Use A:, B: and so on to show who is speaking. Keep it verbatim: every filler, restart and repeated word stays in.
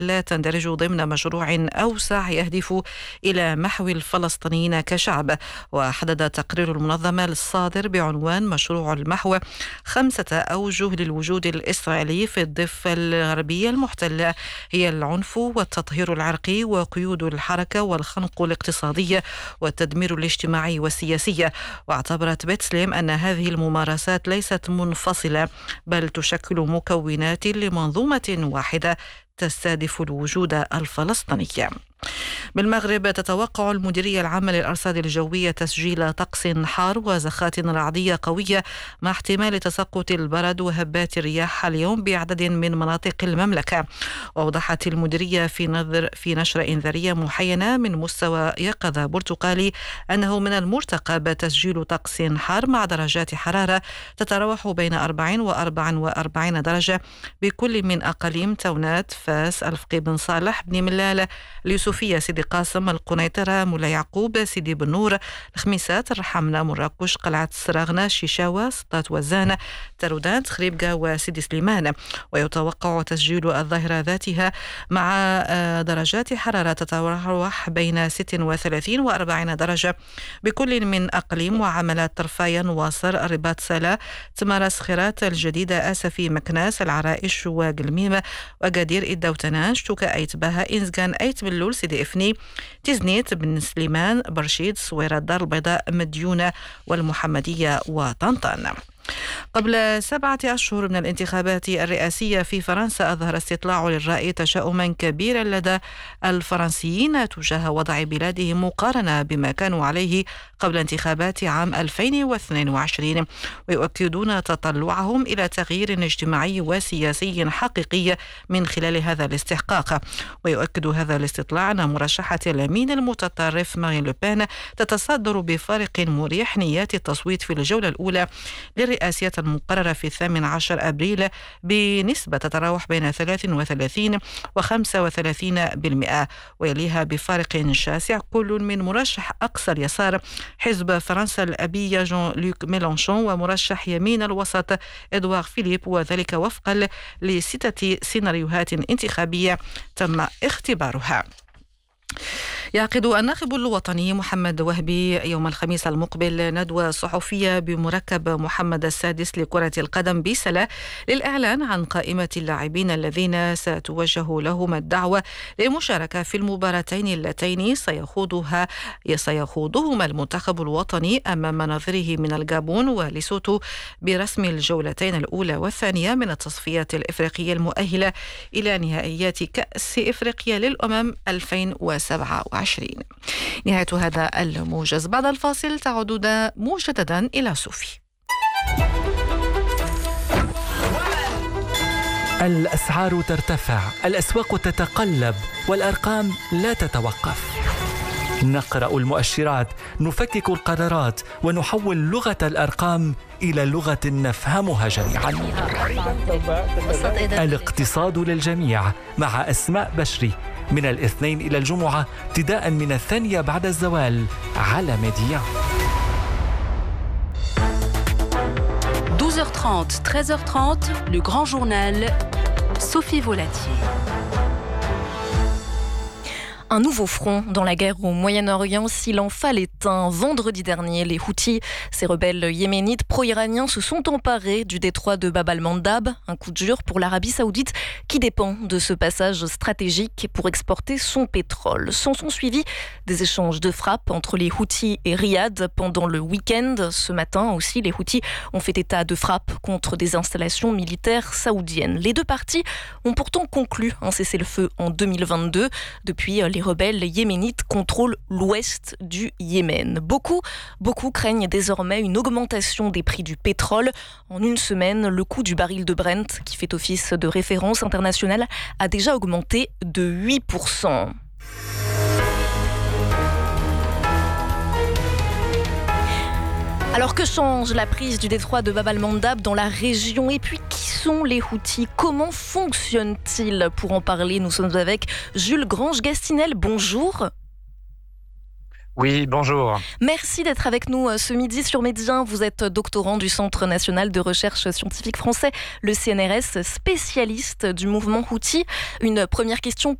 A: لا تندرج ضمن مشروع أوسع يهدف إلى محو الفلسطينيين كشعب. وحدد تقرير المنظمة الصادر بعنوان مشروع المحو خمسة أوجه للوجود الإسرائيلي في الضفة الغربية المحتلة، هي العنف والتطهير العرقي وقيود الحركة والخنق الاقتصادي والتدمير الاجتماعي والسياسي. واعتبرت بيتسليم أن هذه الممارسات ليست منفصلة بل تشكل مكونات لمنظومة واحدة تستهدف الوجود الفلسطيني. بالمغرب تتوقع المديرية العامة للأرصاد الجوية تسجيل طقس حار وزخات رعدية قوية مع احتمال تساقط البرد وهبات الرياح اليوم بعدد من مناطق المملكة. وأوضحت المديرية في نظر في نشرة إنذارية محينة من مستوى يقظة برتقالي أنه من المرتقب تسجيل طقس حار مع درجات حرارة تتراوح بين أربعين وأربعة وأربعين درجة بكل من أقاليم تونات، فاس، الفقي بن صالح، بن ملال، اليوسفية، سيدي قاسم، القنيطرة، مولاي يعقوب، سيدي بن نور، الخميسات، الرحمنة، مراكش، قلعة السراغنة، شيشاوة، سطات وزان، ترودان، خريبكا وسيدي سليمان. ويتوقع تسجيل الظاهرة ذاتها مع درجات حرارة تتراوح بين ستة وثلاثين وأربعين درجة بكل من أقليم وعملات طرفايا، نواصر، الرباط، سلا، تمارس، خيرات، الجديدة، آسفي، مكناس، العرائش وقلميم، وقدير، الدوتنان، شتوكا، أيت بها، إنزغان، أيت ملول، سيدي إفني، تزنيت، بن سليمان، برشيد، صويرة، الدار البيضاء، مديونة والمحمدية وطنطان. قبل سبعة أشهر من الانتخابات الرئاسية في فرنسا أظهر استطلاع للرأي تشاؤما كبيرا لدى الفرنسيين تجاه وضع بلادهم مقارنة بما كانوا عليه قبل انتخابات عام ألفين واثنين وعشرين، ويؤكدون تطلعهم إلى تغيير اجتماعي وسياسي حقيقي من خلال هذا الاستحقاق. ويؤكد هذا الاستطلاع أن مرشحة اليمين المتطرف مارين لوبين تتصدر بفارق مريح نيات التصويت في الجولة الأولى للرئاسية المقررة في الثامن عشر أبريل بنسبة تتراوح بين ثلاثة وثلاثين وخمسة وثلاثين بالمئة، ويليها بفارق شاسع كل من مرشح أقصى اليسار حزب فرنسا الأبية جون لوك ميلانشون ومرشح يمين الوسط إدوار فيليب، وذلك وفقا لستة سيناريوهات انتخابية تم اختبارها. يعقد الناخب الوطني محمد وهبي يوم الخميس المقبل ندوة صحفية بمركب محمد السادس لكرة القدم بسلا للإعلان عن قائمة اللاعبين الذين ستوجه لهم الدعوة للمشاركة في المباراتين اللتين سيخوضها سيخوضهما المنتخب الوطني أمام مناظره من الجابون وليسوتو برسم الجولتين الأولى والثانية من التصفيات الإفريقية المؤهلة إلى نهائيات كأس إفريقيا للأمم ألفين وسبعة وعشرين. نهاية هذا الموجز. بعد الفاصل تعودون مجددا إلى صوفي.
B: الأسعار ترتفع، الأسواق تتقلب، والأرقام لا تتوقف. نقرأ المؤشرات، نفكك القرارات، ونحول لغة الأرقام إلى لغة نفهمها جميعا. الاقتصاد للجميع مع أسماء بشري من الاثنين إلى الجمعة ابتداء من الثانية بعد الزوال على ميديا.
C: douze heures trente, treize heures trente, le grand journal, Sophie Volatier.
D: Un nouveau front dans la guerre au Moyen-Orient, s'il en fallait un. Vendredi dernier, les Houthis, ces rebelles yéménites pro-iraniens, se sont emparés du détroit de Bab al-Mandab. Un coup dur pour l'Arabie Saoudite qui dépend de ce passage stratégique pour exporter son pétrole. S'en sont suivis des échanges de frappes entre les Houthis et Riyad pendant le week-end. Ce matin aussi, les Houthis ont fait état de frappes contre des installations militaires saoudiennes. Les deux parties ont pourtant conclu un cessez-le-feu en deux mille vingt-deux. Depuis, les rebelles yéménites contrôlent l'ouest du Yémen. Beaucoup, beaucoup craignent désormais une augmentation des prix du pétrole. En une semaine, le coût du baril de Brent, qui fait office de référence internationale, a déjà augmenté de huit pour cent. Alors que change la prise du détroit de Bab al-Mandab dans la région? Et puis qui sont les Houthis? Comment fonctionnent-ils? Pour en parler, nous sommes avec Jules Grange-Gastinel. Bonjour.
E: Oui, bonjour.
D: Merci d'être avec nous ce midi sur Média. Vous êtes doctorant du Centre national de recherche scientifique français, le C N R S, spécialiste du mouvement Houthi. Une première question